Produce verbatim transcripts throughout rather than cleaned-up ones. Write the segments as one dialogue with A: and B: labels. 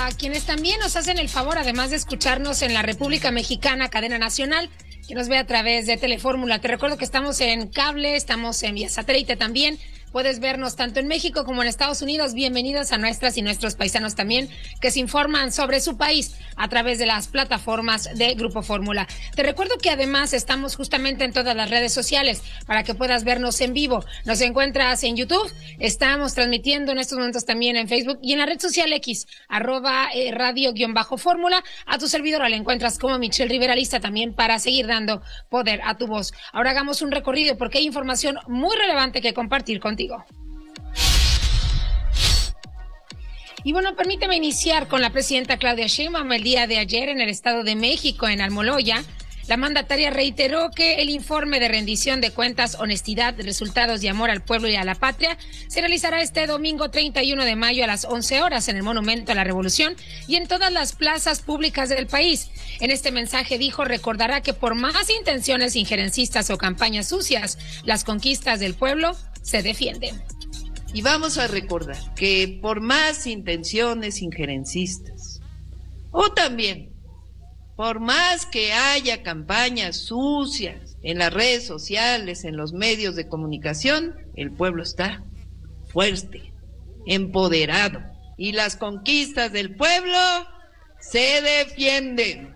A: a quienes también nos hacen el favor, además de escucharnos en la República Mexicana, cadena nacional, que nos ve a través de Telefórmula. Te recuerdo que estamos en cable, estamos en vía satélite también. Puedes vernos tanto en México como en Estados Unidos. Bienvenidos a nuestras y nuestros paisanos también que se informan sobre su país a través de las plataformas de Grupo Fórmula. Te recuerdo que además estamos justamente en todas las redes sociales para que puedas vernos en vivo. Nos encuentras en YouTube, estamos transmitiendo en estos momentos también en Facebook y en la red social X, arroba eh, radio-fórmula. A tu servidora la encuentras como Michelle Rivera, lista también para seguir dando poder a tu voz. Ahora hagamos un recorrido porque hay información muy relevante que compartir contigo. Y bueno, permíteme iniciar con la presidenta Claudia Sheinbaum. El día de ayer en el Estado de México, en Almoloya, la mandataria reiteró que el informe de rendición de cuentas, honestidad, resultados y amor al pueblo y a la patria se realizará este domingo treinta y uno de mayo a las once horas en el Monumento a la Revolución y en todas las plazas públicas del país. En este mensaje dijo, recordará que por más intenciones injerencistas o campañas sucias, las conquistas del pueblo se defienden.
B: Y vamos a recordar que por más intenciones injerencistas, o también por más que haya campañas sucias en las redes sociales, en los medios de comunicación, el pueblo está fuerte, empoderado, y las conquistas del pueblo se defienden.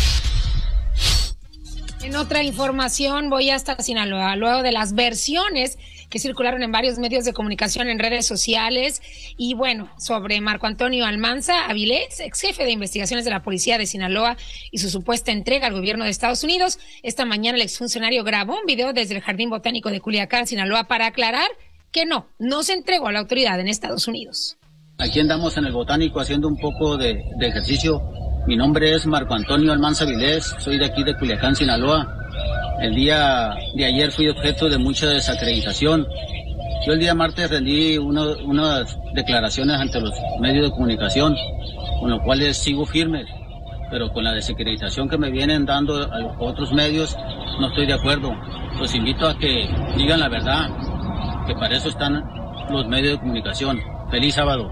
A: En otra información voy hasta Sinaloa, luego de las versiones que circularon en varios medios de comunicación en redes sociales y bueno, sobre Marco Antonio Almanza Avilés, ex jefe de investigaciones de la policía de Sinaloa y su supuesta entrega al gobierno de Estados Unidos. Esta mañana el exfuncionario grabó un video desde el Jardín Botánico de Culiacán, Sinaloa, para aclarar que no, no se entregó a la autoridad en Estados Unidos.
C: Aquí andamos en el Botánico haciendo un poco de, de ejercicio. Mi nombre es Marco Antonio Almanza Avilés, soy de aquí de Culiacán, Sinaloa. El día de ayer fui objeto de mucha desacreditación. Yo el día martes rendí uno, unas declaraciones ante los medios de comunicación, con los cuales sigo firme, pero con la desacreditación que me vienen dando a otros medios no estoy de acuerdo. Los invito a que digan la verdad, que para eso están los medios de comunicación. Feliz sábado.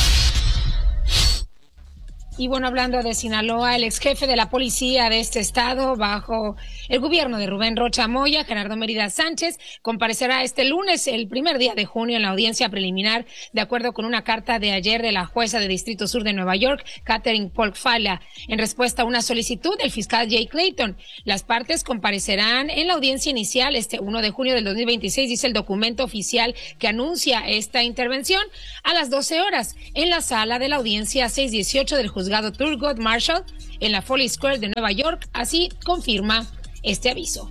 A: Y bueno, hablando de Sinaloa, el ex jefe de la policía de este estado, bajo el gobierno de Rubén Rocha Moya, Gerardo Mérida Sánchez, comparecerá este lunes, el primer día de junio, en la audiencia preliminar, de acuerdo con una carta de ayer de la jueza de Distrito Sur de Nueva York, Catherine Polk-Fala, en respuesta a una solicitud del fiscal Jay Clayton. Las partes comparecerán en la audiencia inicial este primero de junio del dos mil veintiséis, dice el documento oficial que anuncia esta intervención, a las doce horas, en la sala de la audiencia seiscientos dieciocho del juzgado Thurgood Marshall en la Foley Square de Nueva York. Así confirma este aviso.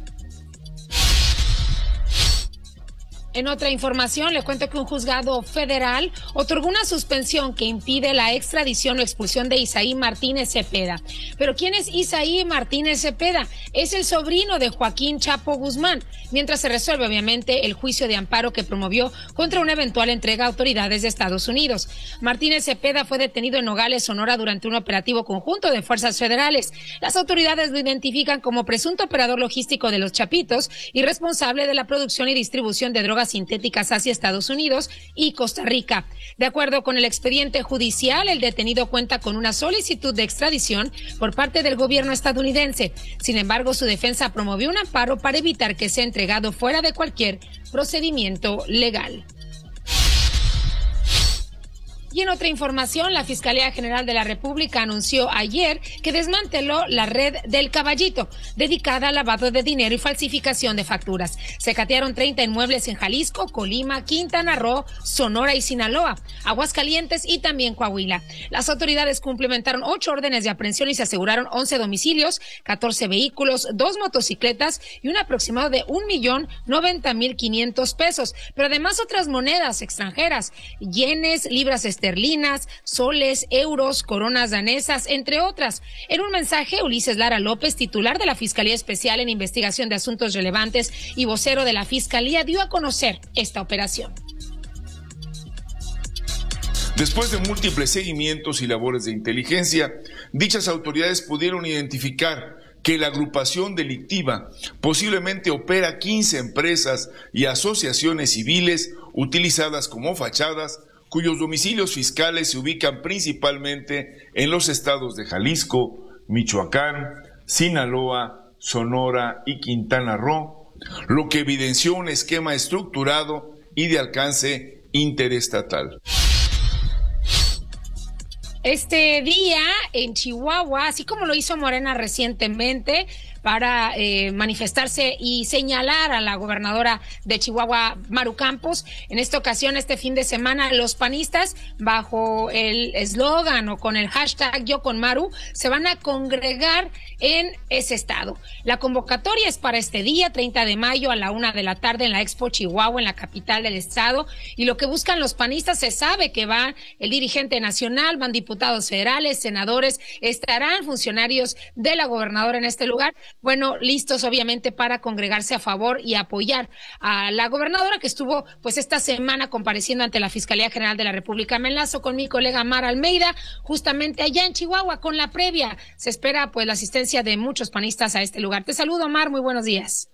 A: En otra información, le cuento que un juzgado federal otorgó una suspensión que impide la extradición o expulsión de Isaí Martínez Cepeda. ¿Pero quién es Isaí Martínez Cepeda? Es el sobrino de Joaquín Chapo Guzmán, mientras se resuelve obviamente el juicio de amparo que promovió contra una eventual entrega a autoridades de Estados Unidos. Martínez Cepeda fue detenido en Nogales, Sonora, durante un operativo conjunto de fuerzas federales. Las autoridades lo identifican como presunto operador logístico de los Chapitos y responsable de la producción y distribución de drogas sintéticas hacia Estados Unidos y Costa Rica. De acuerdo con el expediente judicial, el detenido cuenta con una solicitud de extradición por parte del gobierno estadounidense. Sin embargo, su defensa promovió un amparo para evitar que sea entregado fuera de cualquier procedimiento legal. Y en otra información, la Fiscalía General de la República anunció ayer que desmanteló la red del Caballito, dedicada al lavado de dinero y falsificación de facturas. Se catearon treinta inmuebles en Jalisco, Colima, Quintana Roo, Sonora y Sinaloa, Aguascalientes y también Coahuila. Las autoridades cumplimentaron ocho órdenes de aprehensión y se aseguraron once domicilios, catorce vehículos, dos motocicletas y un aproximado de un millón noventa mil quinientos pesos. Pero además otras monedas extranjeras, yenes, libras esterlinas, esterlinas, soles, euros, coronas danesas, entre otras. En un mensaje, Ulises Lara López, titular de la Fiscalía Especial en Investigación de Asuntos Relevantes y vocero de la Fiscalía, dio a conocer esta operación.
D: Después de múltiples seguimientos y labores de inteligencia, dichas autoridades pudieron identificar que la agrupación delictiva posiblemente opera quince empresas y asociaciones civiles utilizadas como fachadas, cuyos domicilios fiscales se ubican principalmente en los estados de Jalisco, Michoacán, Sinaloa, Sonora y Quintana Roo, lo que evidenció un esquema estructurado y de alcance interestatal.
A: Este día en Chihuahua, así como lo hizo Morena recientemente, para eh, manifestarse y señalar a la gobernadora de Chihuahua, Maru Campos. En esta ocasión, este fin de semana, los panistas, bajo el eslogan o con el hashtag Yo con Maru, se van a congregar en ese estado. La convocatoria es para este día, treinta de mayo, a la una de la tarde, en la Expo Chihuahua, en la capital del estado. Y lo que buscan los panistas, se sabe que va el dirigente nacional, van diputados federales, senadores, estarán funcionarios de la gobernadora en este lugar, bueno, listos obviamente para congregarse a favor y apoyar a la gobernadora, que estuvo pues esta semana compareciendo ante la Fiscalía General de la República. Me enlazo con mi colega Mar Almeida, justamente allá en Chihuahua, con la previa. Se espera pues la asistencia de muchos panistas a este lugar. Te saludo, Mar, muy buenos días.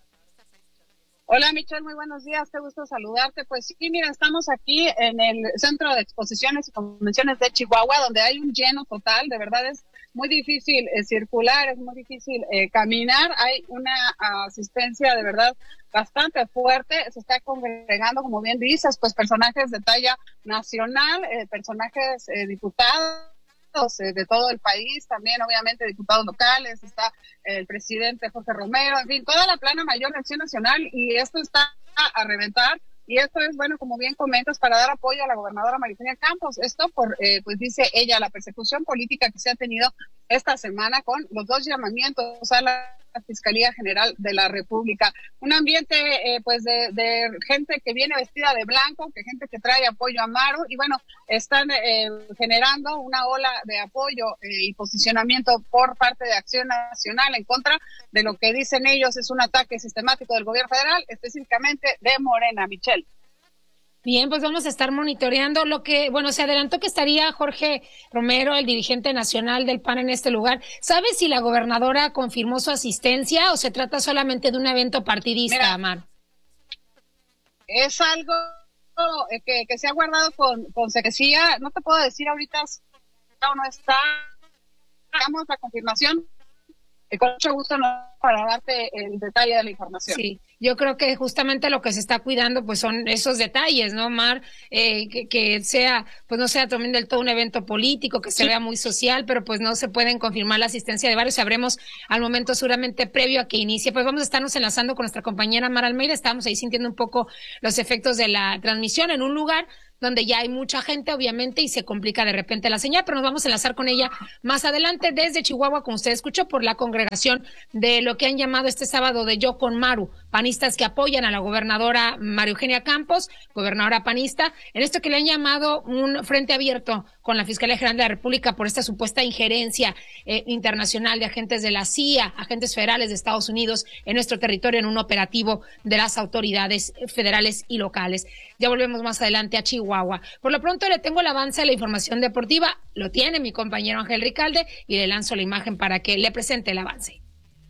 E: Hola, Michelle, muy buenos días, qué gusto saludarte. Pues sí, mira, estamos aquí en el Centro de Exposiciones y Convenciones de Chihuahua, donde hay un lleno total, de verdad es muy difícil eh, circular, es muy difícil eh, caminar, hay una asistencia de verdad bastante fuerte, se está congregando, como bien dices, pues personajes de talla nacional, eh, personajes eh, diputados de todo el país, también obviamente diputados locales, está el presidente Jorge Romero, en fin, toda la plana mayor de Acción Nacional, y esto está a reventar. Y esto es, bueno, como bien comentas, para dar apoyo a la gobernadora Maru Eugenia Campos. Esto por, eh, pues dice ella, la persecución política que se ha tenido esta semana con los dos llamamientos a la Fiscalía General de la República. Un ambiente, eh, pues, de, de gente que viene vestida de blanco, que gente que trae apoyo a Maru, y bueno, están eh, generando una ola de apoyo eh, y posicionamiento por parte de Acción Nacional en contra de lo que dicen ellos es un ataque sistemático del gobierno federal, específicamente de Morena, Michelle.
A: Bien, pues vamos a estar monitoreando lo que, bueno, se adelantó que estaría Jorge Romero, el dirigente nacional del P A N en este lugar. ¿Sabes si la gobernadora confirmó su asistencia o se trata solamente de un evento partidista,
E: Mira,
A: Amar?
E: Es algo que, que se ha guardado con, con secrecía. No te puedo decir ahorita si está o no está. Hagamos la confirmación. Y con mucho gusto no, para darte el detalle de la información.
A: Sí, yo creo que justamente lo que se está cuidando pues son esos detalles, ¿no, Mar? Eh, que, que sea, pues no sea también del todo un evento político, que se sí. vea muy social, pero pues no se pueden confirmar la asistencia de varios. Sabremos al momento seguramente previo a que inicie. Pues vamos a estarnos enlazando con nuestra compañera Mar Almeida. Estamos ahí sintiendo un poco los efectos de la transmisión en un lugar donde ya hay mucha gente, obviamente, y se complica de repente la señal, pero nos vamos a enlazar con ella más adelante desde Chihuahua, como usted escuchó, por la congregación de lo que han llamado este sábado de Yo con Maru, panistas que apoyan a la gobernadora Maru Eugenia Campos, gobernadora panista, en esto que le han llamado un frente abierto con la Fiscalía General de la República por esta supuesta injerencia eh, internacional de agentes de la C I A, agentes federales de Estados Unidos en nuestro territorio en un operativo de las autoridades federales y locales. Ya volvemos más adelante a Chihuahua. Por lo pronto le tengo el avance de la información deportiva, lo tiene mi compañero Ángel Ricalde y le lanzo la imagen para que le presente el avance.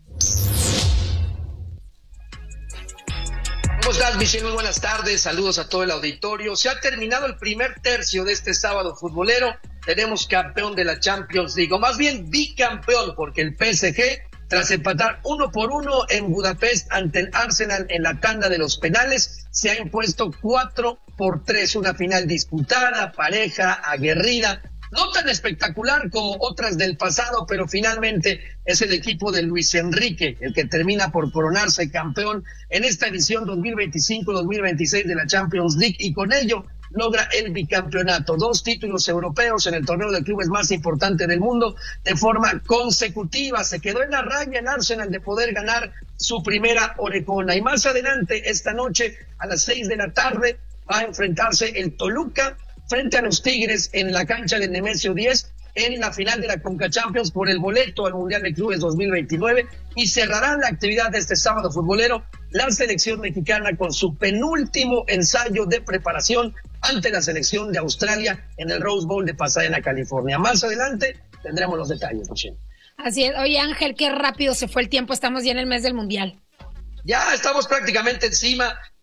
F: ¿Cómo estás, Michelle? Muy buenas tardes, saludos a todo el auditorio. Se ha terminado el primer tercio de este sábado futbolero. Tenemos campeón de la Champions League, o más bien bicampeón, porque el P S G, tras empatar uno por uno en Budapest ante el Arsenal en la tanda de los penales, se ha impuesto cuatro por tres, una final disputada, pareja, aguerrida, no tan espectacular como otras del pasado, pero finalmente es el equipo de Luis Enrique el que termina por coronarse campeón en esta edición dos mil veinticinco dos mil veintiséis de la Champions League, y con ello logra el bicampeonato, dos títulos europeos en el torneo de clubes más importante del mundo de forma consecutiva. Se quedó en la raya el Arsenal de poder ganar su primera orejona, y más adelante esta noche a las seis de la tarde va a enfrentarse el Toluca frente a los Tigres en la cancha del Nemesio diez en la final de la Conca Champions por el boleto al Mundial de Clubes dos mil veintinueve, y cerrarán la actividad de este sábado futbolero la selección mexicana con su penúltimo ensayo de preparación ante la selección de Australia en el Rose Bowl de Pasadena, California. Más adelante tendremos los detalles, Michelle.
A: Así es. Oye, Ángel, qué rápido se fue el tiempo, estamos ya en el mes del Mundial.
F: Ya estamos prácticamente encima.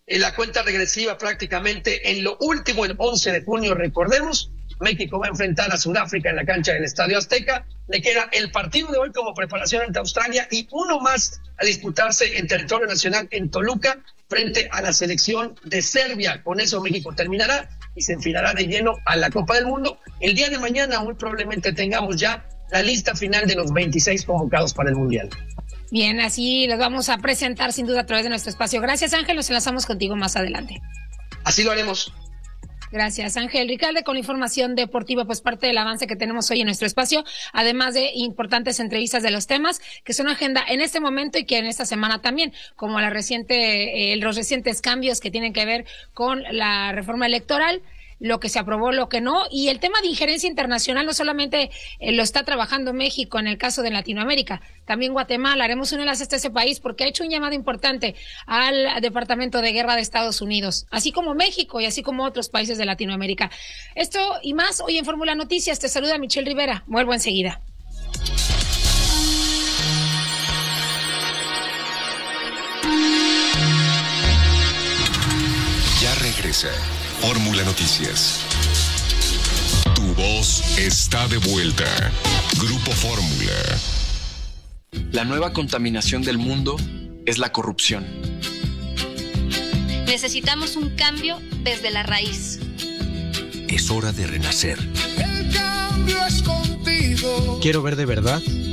F: en la cuenta regresiva prácticamente en lo último, el once de junio, recordemos, México va a enfrentar a Sudáfrica en la cancha del Estadio Azteca. Le queda el partido de hoy como preparación ante Australia y uno más a disputarse en territorio nacional en Toluca frente a la selección de Serbia. Con eso México terminará y se enfilará de lleno a la Copa del Mundo. El día de mañana muy probablemente tengamos ya la lista final de los veintiséis convocados para el Mundial.
A: Bien, así los vamos a presentar sin duda a través de nuestro espacio. Gracias, Ángel, nos enlazamos contigo más adelante.
F: Así lo haremos.
A: Gracias, Ángel Ricalde, con la información deportiva, pues parte del avance que tenemos hoy en nuestro espacio, además de importantes entrevistas de los temas que son agenda en este momento y que en esta semana también, como la reciente, eh, los recientes cambios que tienen que ver con la reforma electoral, lo que se aprobó, lo que no, y el tema de injerencia internacional no solamente eh, lo está trabajando México en el caso de Latinoamérica, también Guatemala. Haremos un enlace hasta ese país porque ha hecho un llamado importante al Departamento de Guerra de Estados Unidos, así como México y así como otros países de Latinoamérica. Esto y más hoy en Fórmula Noticias. Te saluda Michelle Rivera. Vuelvo enseguida.
G: Ya regresa Fórmula Noticias. Tu voz está de vuelta. Grupo Fórmula.
H: La nueva contaminación del mundo es la corrupción.
I: Necesitamos un cambio desde la raíz.
G: Es hora de renacer.
J: El cambio es contigo.
K: Quiero ver de verdad